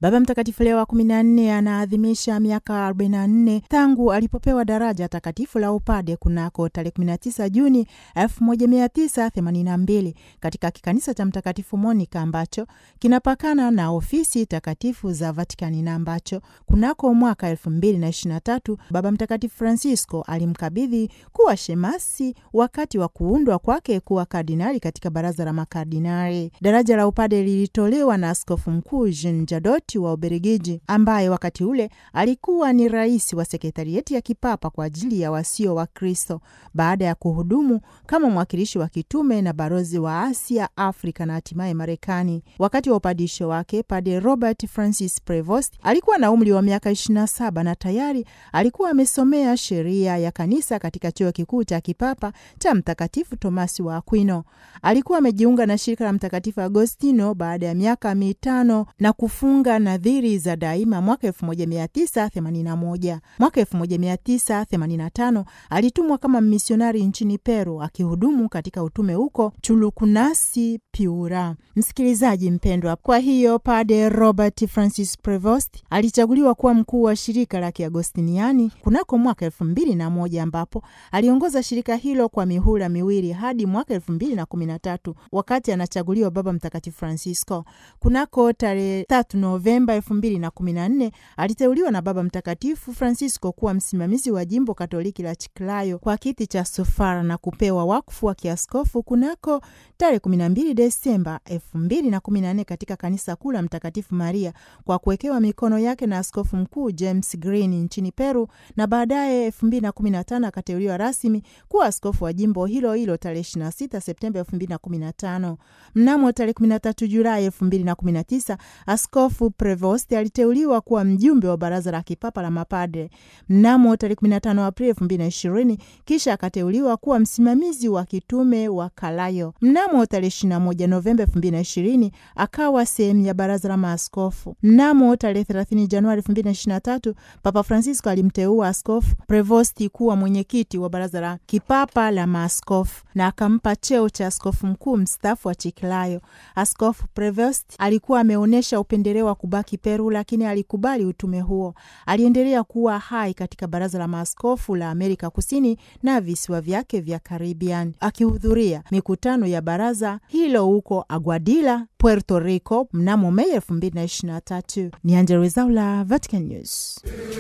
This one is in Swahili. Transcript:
Baba Mtakatifu Leo wa 14 anaadhimisha miaka 44 tangu alipopewa daraja takatifu la upade kunako tarehe 19 Juni 1982 katika kikanisa cha Mtakatifu Monica ambacho kinapakana na ofisi takatifu za Vatikani, na ambacho kunako mwaka 2023 Baba Mtakatifu Francisco alimkabidhi kuwa shemasi wakati wa kuundwa kwake kuwa kardinali katika baraza la makardinali. Daraja la upade lilitolewa na Askofu Mkuu Jean Jadot wa Ubelgiji, ambaye wakati ule alikuwa ni rais wa sekretarieti ya kipapa kwa ajili ya wasio wa Kristo, baada ya kuhudumu kama mwakilishi wa kitume na balozi wa Asia, Afrika na hatimaye Marekani. Wakati wa upadisho wake, Padre Robert Francis Prevost alikuwa na umri wa miaka 27 na tayari alikuwa amesomea sheria ya kanisa katika chuo kikuu cha kipapa cha Mtakatifu Tomasi wa Aquino. Alikuwa amejiunga na shirika la Mtakatifu Agostino baada ya miaka 5 na kufunga nadhiri za daima mwaka 1981. Mwaka 1985 alitumwa kama misionari nchini Peru, akihudumu katika utume huko Chulucunasi, Piura. Msikilizaji mpendwa, kwa hiyo Padre Robert Francis Prevost alichaguliwa kuwa mkuu wa shirika la Kiagostiniani kunako mwaka 2001, ambapo aliongoza shirika hilo kwa mihula miwili hadi mwaka 2013 wakati anachaguliwa Baba Mtakatifu Francisco. Kunako tarehe 3 Novemba 2014 aliteuliwa na Baba Mtakatifu Francisco kuwa msimamizi wa jimbo Katoliki la Chiclayo kwa kiti cha Sofara na kupewa wakfu wa kiaskofu kunako tarehe 12 Desemba 2014 katika kanisa kuu la Mtakatifu Maria kwa kuwekewa mikono yake na Askofu Mkuu James Green nchini Peru, na baadaye 2015 akateuliwa rasmi kuwa askofu wa jimbo hilo hilo tarehe 26 Septemba 2015. Mnamo tarehe 13 Julai 2019 Askofu Prevost aliteuliwa kuwa mjumbe wa baraza la kipapa la mapadre. Mnamo tarehe 15 Aprili 2020 kisha akateuliwa kuwa msimamizi wa kitume wa Kalayo. Mnamo tarehe 21 Novemba 2020 akawa sehemu ya baraza la maaskofu. Mnamo tarehe 30 Januari 2023 Papa Francisco alimteua Askofu Prevost kuwa mwenyekiti wa baraza la kipapa la maaskofu na akampa cheo cha askofu mkuu mstaafu wa Chiclayo. Askofu Prevost alikuwa ameonyesha upendeleo wa kubaki Peru, lakini alikubali utume huo. Aliendelea kuwa hai katika baraza la maaskofu la Amerika Kusini na visiwa vyake vya Caribbean, akihudhuria mikutano ya baraza hilo huko Aguadilla, Puerto Rico mnamo Mei 2023. Ni Angella Rwezaula, Vatican News.